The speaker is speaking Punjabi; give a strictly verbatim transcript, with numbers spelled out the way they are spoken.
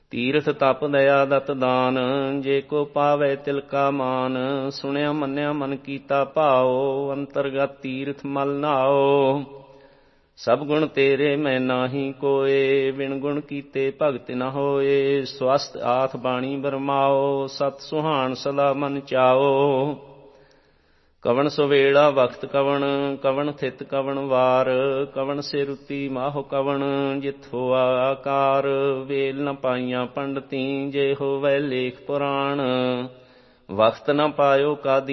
ਤੀਰਥ ਤਪ ਦਇਆ ਦਤ ਦਾਨ, ਜੇ ਕੋ ਪਾਵੈ ਤਿਲ ਕਾ ਮਾਨ। ਸੁਣਿਆ ਮੰਨਿਆ ਮਨ ਕੀਤਾ ਭਾਉ, ਅੰਤਰਗਤ ਤੀਰਥ ਮਲ ਨਾਉ। ਸਭ ਗੁਣ ਤੇਰੇ ਮੈਂ ਨਾਹੀ ਕੋਇ, ਬਿਨ ਗੁਣ ਕੀਤੇ ਭਗਤ ਨ ਹੋਏ। ਸਵਸਤ ਆਥ ਬਾਣੀ ਬਰਮਾਓ, ਸਤ ਸੁਹਾਣ ਸਦਾ ਮਨ ਚਾਓ। ਕਵਣ ਸੁਵੇਲਾ ਵਖਤ ਕਵਣ, ਕਵਣ ਥਿਤ ਕਵਣ ਵਾਰ। ਕਵਣ ਸਿਰੁਤੀ ਮਾਹੁ ਕਵਣ, ਜਿਤ ਹੋਆ ਆਕਾਰ। ਵੇਲ ਨ ਪਾਈਆਂ ਪੰਡਤੀ, ਜੇ ਹੋਵੈ ਲੇਖ ਪੁਰਾਣ। ਵਖਤ ਨ ਪਾਇਓ ਕਾਦੀ